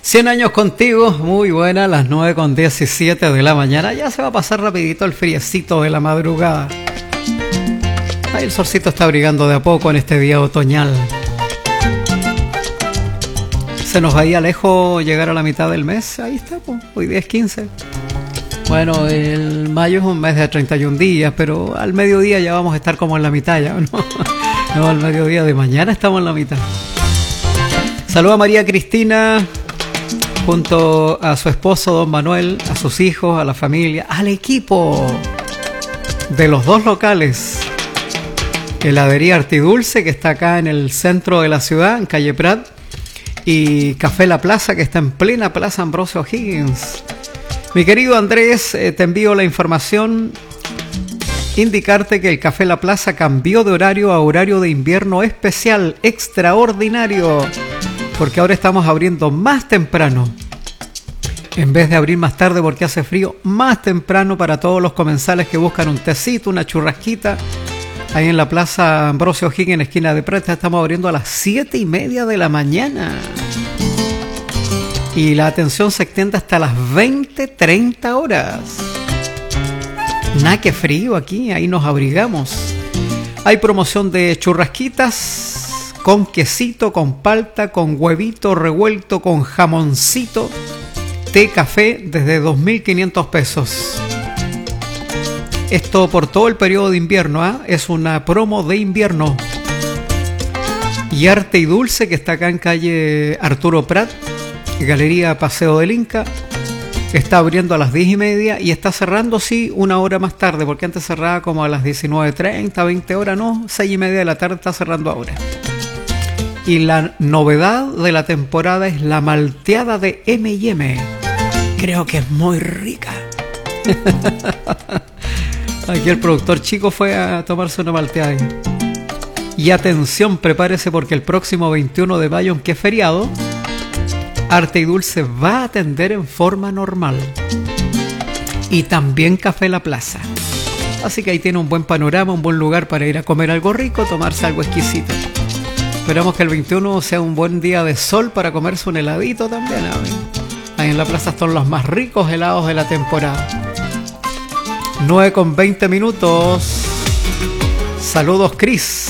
100 años contigo, muy buena, las 9:17 de la mañana. Ya se va a pasar rapidito el friecito de la madrugada. Ahí el solcito está brillando de a poco en este día otoñal. Se nos veía lejos llegar a la mitad del mes. Ahí está, pues, hoy día es 15. Bueno, el mayo es un mes de 31 días, pero al mediodía ya vamos a estar como en la mitad ya, ¿no? No, al mediodía de mañana estamos en la mitad. Saluda a María Cristina junto a su esposo Don Manuel, a sus hijos, a la familia, al equipo de los dos locales. Heladería Artidulce, que está acá en el centro de la ciudad, en calle Prat, y Café La Plaza, que está en plena Plaza Ambrosio O'Higgins. Mi querido Andrés, te envío la información. Indicarte que el Café La Plaza cambió de horario a horario de invierno especial, extraordinario, porque ahora estamos abriendo más temprano. En vez de abrir más tarde porque hace frío, más temprano para todos los comensales que buscan un tecito, una churrasquita. Ahí en la Plaza Ambrosio O'Higgins, esquina de Presta, estamos abriendo a las 7:30 de la mañana. Y la atención se extiende hasta las 20:30 horas. Nada que frío aquí, ahí nos abrigamos. Hay promoción de churrasquitas con quesito, con palta, con huevito revuelto, con jamoncito, té, café desde 2.500 pesos. Esto por todo el periodo de invierno, ¿eh? Es una promo de invierno. Y Arte y Dulce, que está acá en calle Arturo Prat, Galería Paseo del Inca, está abriendo a las 10:30 y está cerrando, sí, una hora más tarde, porque antes cerraba como a las 19:30, 20 horas, no, 6:30 de la tarde está cerrando ahora. Y la novedad de la temporada es la malteada de M&M. Creo que es muy rica. Aquí el productor chico fue a tomarse una malteada. Y atención, prepárese porque el próximo 21 de mayo, aunque es feriado, Arte y Dulce va a atender en forma normal. Y también Café La Plaza. Así que ahí tiene un buen panorama, un buen lugar para ir a comer algo rico, tomarse algo exquisito. Esperamos que el 21 sea un buen día de sol para comerse un heladito también. Ahí en la plaza están los más ricos helados de la temporada. 9:20. Saludos, Cris.